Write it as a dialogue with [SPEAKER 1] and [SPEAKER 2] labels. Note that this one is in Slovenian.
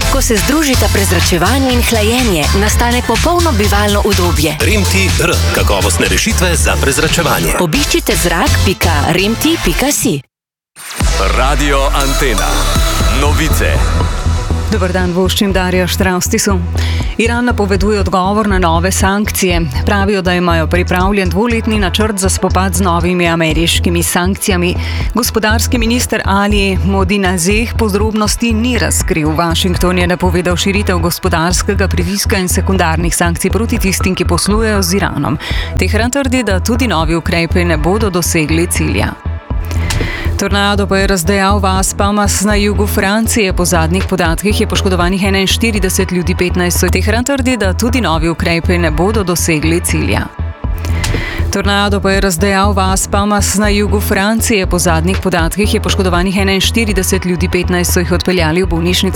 [SPEAKER 1] Ko se združita prezračevanje in hlajenje, nastane popolno bivalno udobje.
[SPEAKER 2] Remti-R. Kakovostne rešitve za prezračevanje.
[SPEAKER 1] Obiščite zrak.remti.si.
[SPEAKER 3] Radio Antena. Novice.
[SPEAKER 4] Dober dan, voščim Darja Štraustisu. Iran napoveduje odgovor na nove sankcije. Pravijo, da imajo pripravljen dvoletni načrt za spopad z novimi ameriškimi sankcijami. Gospodarski minister Ali Modinazeh podrobnosti ni razkril. Washington je napovedal širitev gospodarskega pritiska in sekundarnih sankcij proti tistim, ki poslujejo z Iranom. Tehran trdi, da tudi novi ukrepi ne bodo dosegli cilja. Tornado pa je razdejal vas Palmas na jugu Francije. Po zadnjih podatkih je poškodovanih 41 ljudi, 15 so. Tehran trdi, da tudi novi ukrepi ne bodo dosegli cilja. Tornado pa je razdejal vas Palmas na jugu Francije. Po zadnjih podatkih je poškodovanih 41 ljudi, 15 so jih odpeljali v bolnišnico.